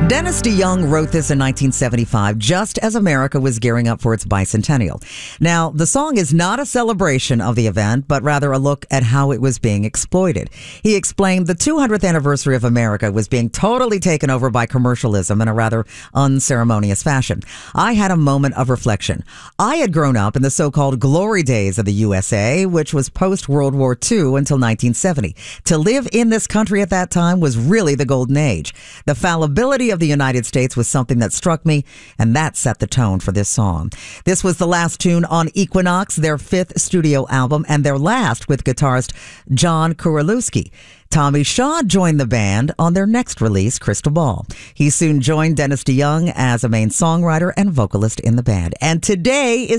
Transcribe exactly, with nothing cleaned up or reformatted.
Dennis DeYoung wrote this in nineteen seventy-five, just as America was gearing up for its bicentennial. Now, the song is not a celebration of the event, but rather a look at how it was being exploited. He explained the two hundredth anniversary of America was being totally taken over by commercialism in a rather unceremonious fashion. I had a moment of reflection. I had grown up in the so-called glory days of the U S A, which was post-World War Two until nineteen seventy. To live in this country at that time was really the golden age. The fallibility of the United States was something that struck me, and that set the tone for this song. This was the last tune on Equinox, their fifth studio album, and their last with guitarist John Kuralewski. Tommy Shaw joined the band on their next release, Crystal Ball. He soon joined Dennis DeYoung as a main songwriter and vocalist in the band. And today is